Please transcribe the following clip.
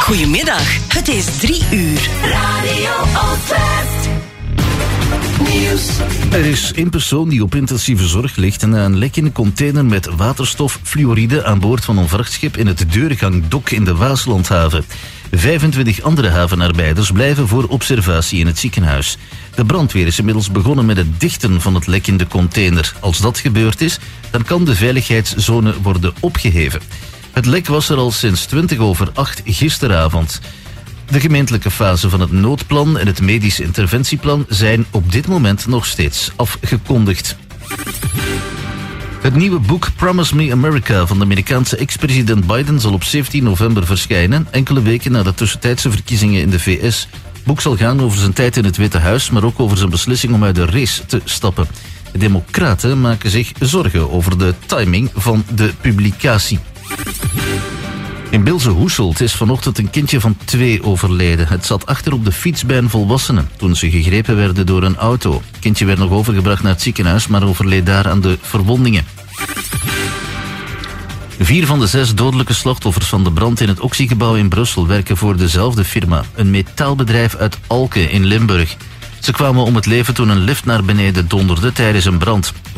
Goedemiddag, het is 3 uur. Radio Oostwest. Nieuws. Er is één persoon die op intensieve zorg ligt na een lek in een container met waterstoffluoride aan boord van een vrachtschip in het Deurgangdok in de Waaslandhaven. 25 andere havenarbeiders blijven voor observatie in het ziekenhuis. De brandweer is inmiddels begonnen met het dichten van het lek in de container. Als dat gebeurd is, dan kan de veiligheidszone worden opgeheven. Het lek was er al sinds 7:20 gisteravond. De gemeentelijke fase van het noodplan en het medisch interventieplan zijn op dit moment nog steeds afgekondigd. Het nieuwe boek Promise Me America van de Amerikaanse ex-president Biden zal op 17 november verschijnen, enkele weken na de tussentijdse verkiezingen in de VS. Het boek zal gaan over zijn tijd in het Witte Huis, maar ook over zijn beslissing om uit de race te stappen. De Democraten maken zich zorgen over de timing van de publicatie. In Bilze-Hoeselt is vanochtend een kindje van 2 overleden. Het zat achter op de fiets bij een volwassene toen ze gegrepen werden door een auto. Het kindje werd nog overgebracht naar het ziekenhuis, maar overleed daar aan de verwondingen. 4 van de 6 dodelijke slachtoffers van de brand in het Oxygebouw in Brussel werken voor dezelfde firma, een metaalbedrijf uit Alke in Limburg. Ze kwamen om het leven toen een lift naar beneden donderde tijdens een brand.